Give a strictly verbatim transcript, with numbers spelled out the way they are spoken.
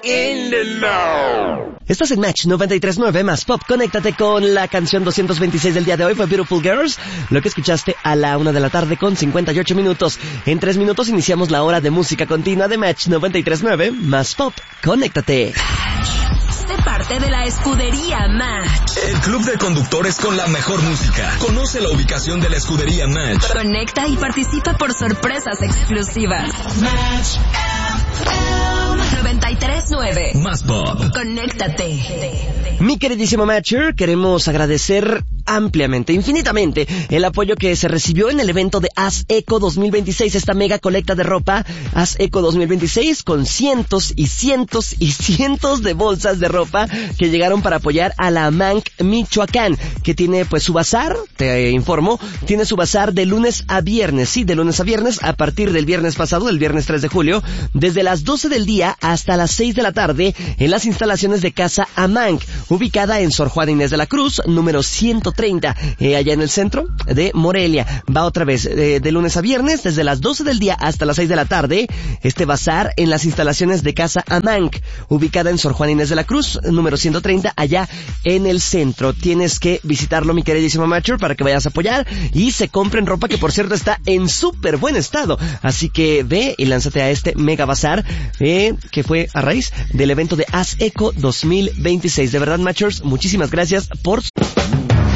in the know. Estás en Match noventa y tres punto nueve más Pop. Conéctate con la canción doscientos veintiséis del día de hoy. Fue Beautiful Girls, lo que escuchaste a la una de la tarde con cincuenta y ocho minutos. En tres minutos iniciamos la hora de música continua de Match noventa y tres punto nueve más Pop. Conéctate. Sé parte de la escudería Match. El club de conductores con la mejor música. Conoce la ubicación de la escudería Match. Conecta y participa por sorpresas exclusivas. Match noventa y tres punto nueve Más Pop. Conéctate. Mi queridísimo Matcher, queremos agradecer ampliamente, infinitamente, el apoyo que se recibió en el evento de Haz Eco dos mil veintiséis, esta mega colecta de ropa Haz Eco dos mil veintiséis, con cientos y cientos y cientos de bolsas de ropa que llegaron para apoyar a la Amanc Michoacán, que tiene pues su bazar, te informo, tiene su bazar de lunes a viernes, sí, de lunes a viernes, a partir del viernes pasado, del viernes tres de julio, desde las doce del día hasta las seis de la tarde, en las instalaciones de Casa Amanc, ubicada en Sor Juana Inés de la Cruz, número ciento treinta, eh, allá en el centro de Morelia. Va otra vez, eh, de lunes a viernes, desde las doce del día hasta las seis de la tarde, este bazar en las instalaciones de Casa Amanc, ubicada en Sor Juana Inés de la Cruz, número ciento treinta, allá en el centro. Tienes que visitarlo, mi queridísimo Matcher, para que vayas a apoyar y se compren ropa que, por cierto, está en súper buen estado. Así que ve y lánzate a este mega bazar, eh, que fue a raíz del evento de Haz Eco dos mil veintiséis. De verdad, Matchers, muchísimas gracias por